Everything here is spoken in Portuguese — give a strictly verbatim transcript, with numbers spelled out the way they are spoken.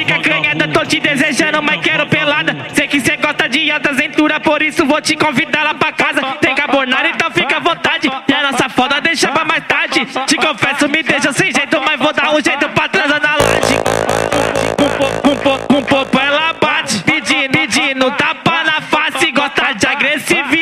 fica acanhada, tô te desejando, mas quero pelada. Sei que cê gosta de alta cintura, por isso vou te convidar lá pra casa. Tem carbonara, então fica à vontade. E a nossa foda deixa pra mais tarde. Te confesso, me deixa sem jeito, mas vou dar um jeito pra transar na laje. Com popo, com popo ela bate, pedindo, pedindo tapa na face, gosta de agressividade.